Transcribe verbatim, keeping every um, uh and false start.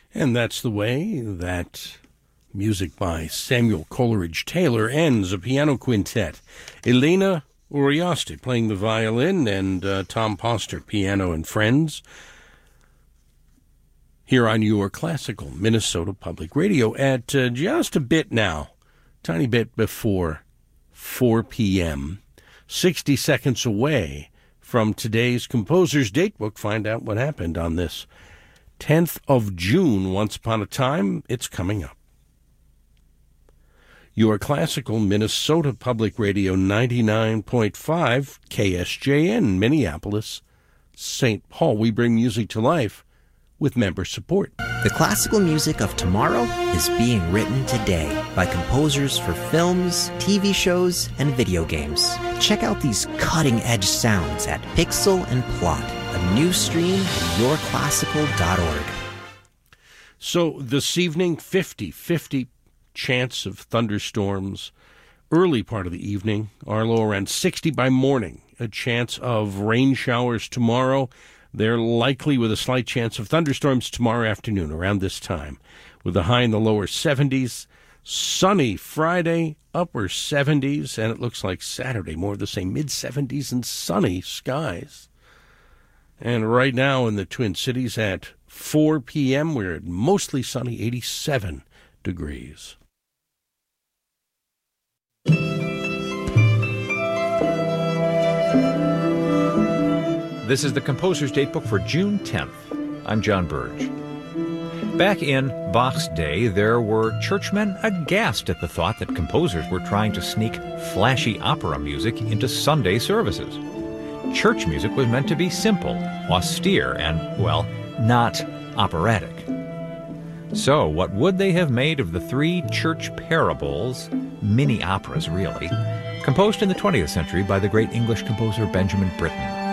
And that's the way that music by Samuel Coleridge Taylor ends a piano quintet. Elena Uriarte playing the violin and uh, Tom Poster, piano and friends. Here on your classical Minnesota Public Radio at uh, just a bit now, tiny bit before four p.m., sixty seconds away from today's Composer's Datebook. Find out what happened on this tenth of June. Once upon a time, it's coming up. Your classical Minnesota Public Radio ninety-nine point five, K S J N, Minneapolis, Saint Paul. We bring music to life with member support. The classical music of tomorrow is being written today by composers for films, T V shows, and video games. Check out these cutting-edge sounds at Pixel and Plot, a new stream at your classical dot org. So this evening, fifty fifty chance of thunderstorms. Early part of the evening, Arlo around sixty by morning. A chance of rain showers tomorrow. They're likely with a slight chance of thunderstorms tomorrow afternoon around this time, with a high in the lower seventies. Sunny Friday, upper seventies, and it looks like Saturday more of the same, mid-seventies and sunny skies. And right now in the Twin Cities at four p.m., we're at mostly sunny, eighty-seven degrees. This is the Composer's Datebook for June tenth. I'm John Burge. Back in Bach's day, there were churchmen aghast at the thought that composers were trying to sneak flashy opera music into Sunday services. Church music was meant to be simple, austere, and, well, not operatic. So, what would they have made of the three church parables, mini operas really, composed in the twentieth century by the great English composer Benjamin Britten?